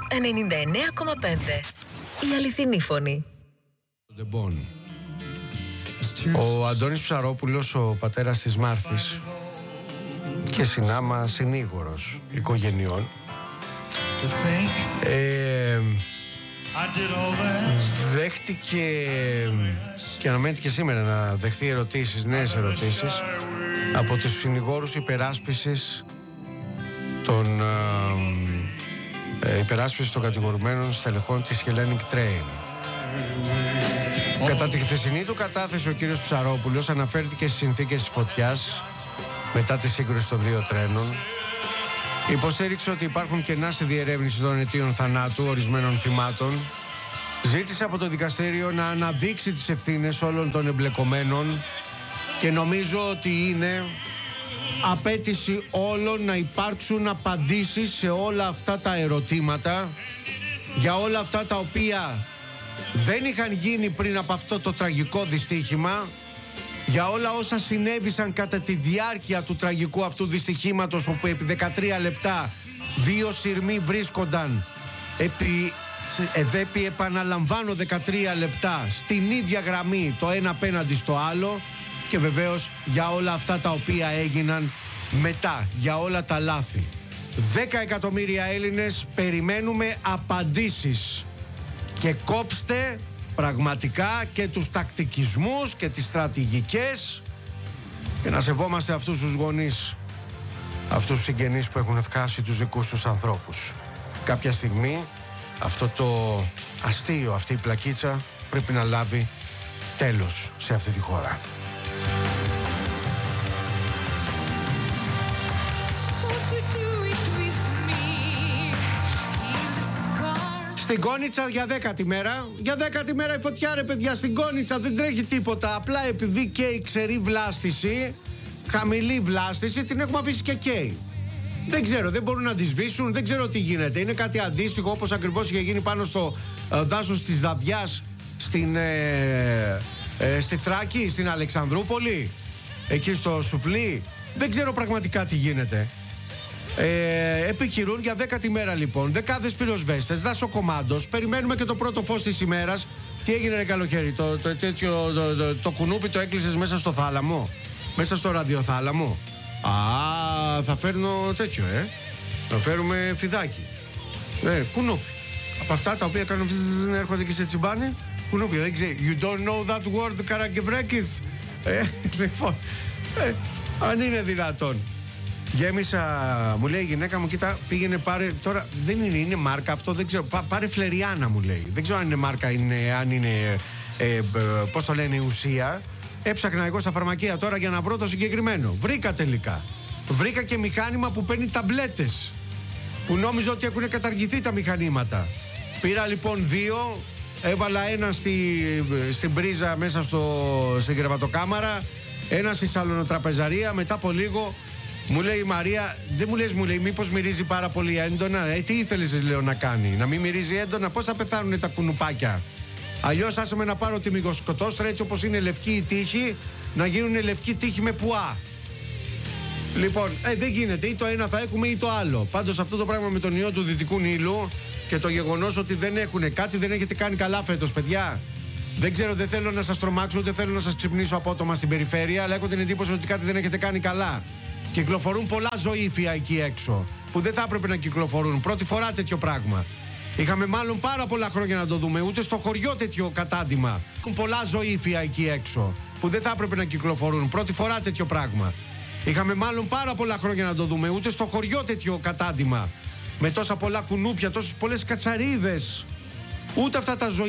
99,5. Η αληθινή φωνή. Ο Αντώνης Ψαρόπουλος, ο πατέρας της Μάρθης και συνάμα συνήγορος οικογενειών, δέχτηκε και αναμένεται και σήμερα να δεχθεί ερωτήσεις, νέες ερωτήσεις από τους συνηγόρους υπεράσπισης των κατηγορουμένων στελεχών της Hellenic Train. Κατά τη χθεσινή του κατάθεση, ο κύριος Ψαρόπουλος αναφέρθηκε στις συνθήκες της φωτιάς μετά τη σύγκρουση των δύο τρένων. Υποστήριξε ότι υπάρχουν κενά στη διερεύνηση των αιτίων θανάτου ορισμένων θυμάτων. Ζήτησε από το δικαστήριο να αναδείξει τις ευθύνες όλων των εμπλεκομένων και νομίζω ότι είναι απέτηση όλων να υπάρξουν απαντήσεις σε όλα αυτά τα ερωτήματα, για όλα αυτά τα οποία δεν είχαν γίνει πριν από αυτό το τραγικό δυστύχημα, για όλα όσα συνέβησαν κατά τη διάρκεια του τραγικού αυτού δυστυχήματος, όπου επί 13 λεπτά δύο σειρμοί βρίσκονταν επί επαναλαμβάνω 13 λεπτά στην ίδια γραμμή, το ένα απέναντι στο άλλο, και βεβαίως για όλα αυτά τα οποία έγιναν μετά, για όλα τα λάθη. 10 εκατομμύρια Έλληνες περιμένουμε απαντήσεις και κόψτε πραγματικά και τους τακτικισμούς και τις στρατηγικές και να σεβόμαστε αυτούς τους γονείς, αυτούς τους συγγενείς που έχουν ευχάσει τους δικούς τους ανθρώπους. Κάποια στιγμή αυτό το αστείο, αυτή η πλακίτσα πρέπει να λάβει τέλος σε αυτή τη χώρα. Στην Κόνιτσα για 10η μέρα. Για 10η μέρα η φωτιά, ρε παιδιά, στην Κόνιτσα δεν τρέχει τίποτα. Απλά επειδή καίει ξερή βλάστηση, χαμηλή βλάστηση, την έχουμε αφήσει και καίει. Δεν ξέρω, δεν μπορούν να τη σβήσουν, δεν ξέρω τι γίνεται. Είναι κάτι αντίστοιχο όπως ακριβώς είχε γίνει πάνω στο δάσος της Δαδιάς στη Θράκη, στην Αλεξανδρούπολη, εκεί στο Σουφλί. Δεν ξέρω πραγματικά τι γίνεται. Επιχειρούν για 10η μέρα λοιπόν δεκάδες πυροσβέστες, δασοκομάντος. Περιμένουμε και το πρώτο φως της ημέρας. Τι έγινε, ρε καλοκαίρι? Το κουνούπι το έκλεισες μέσα στο θάλαμο, μέσα στο ραδιοθάλαμο? Α, θα φέρνω τέτοιο, θα φέρουμε φιδάκι. Κουνούπι. Από αυτά τα οποία κάνουν να έρχονται και σε τσιμπάνε. Κουνούπι, δεν ξέρει. You don't know that word, Καραγκευρέκης. Λοιπόν, αν είναι δυνατόν. Γέμισα, μου λέει η γυναίκα μου, κοίτα, πήγαινε πάρε. Τώρα δεν είναι μάρκα αυτό, δεν ξέρω. Πάρε φλεριάνα, μου λέει. Δεν ξέρω αν είναι μάρκα, αν είναι. Πώς το λένε, η ουσία. Έψαχνα εγώ στα φαρμακεία τώρα για να βρω το συγκεκριμένο. Βρήκα τελικά. Βρήκα και μηχάνημα που παίρνει ταμπλέτες. Που νόμιζα ότι έχουν καταργηθεί τα μηχανήματα. Πήρα λοιπόν 2, έβαλα ένα στην πρίζα μέσα στην κρεβατοκάμαρα, ένα στη σαλονοτραπεζαρία. Μετά από λίγο μου λέει η Μαρία, δεν μου λες, μου λέει, μήπως μυρίζει πάρα πολύ έντονα? Τι ήθελες, λέω, να κάνει? Να μην μυρίζει έντονα? Πώς θα πεθάνουν τα κουνουπάκια? Αλλιώς άσε με να πάρω τη μυγοσκοτόστρα, έτσι όπως είναι λευκή η τύχη, να γίνουν λευκή τύχη με πουά. Λοιπόν, δεν γίνεται, ή το ένα θα έχουμε ή το άλλο. Πάντως αυτό το πράγμα με τον ιό του Δυτικού Νείλου και το γεγονός ότι δεν έχουν κάτι, δεν έχετε κάνει καλά φέτος, παιδιά. Δεν ξέρω, δεν θέλω να σας τρομάξω, ούτε θέλω να σας ξυπνήσω απότομα στην περιφέρεια, αλλά έχω την εντύπωση ότι κάτι δεν έχετε κάνει καλά. Κυκλοφορούν πολλά ζωήφια εκεί έξω που δεν θα έπρεπε να κυκλοφορούν. Πρώτη φορά τέτοιο πράγμα. Είχαμε μάλλον πάρα πολλά χρόνια να το δούμε. Ούτε στο χωριό τέτοιο κατάντημα. Έχουν πολλά ζωήφια εκεί έξω που δεν θα έπρεπε να κυκλοφορούν. Πρώτη φορά τέτοιο πράγμα. Είχαμε μάλλον πάρα πολλά χρόνια να το δούμε. Ούτε στο χωριό τέτοιο κατάντημα. Με τόσα πολλά κουνούπια, τόσες πολλές κατσαρίδες. Ούτε αυτά τα ζωήφια.